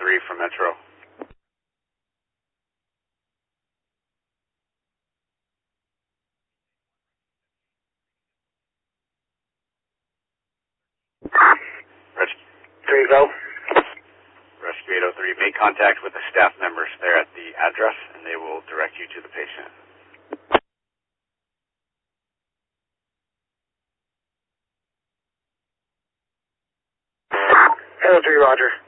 3 from Metro. Rescue 3, go. Rescue 803, make contact with the staff members there at the address, and they will direct you to the patient. 803, roger.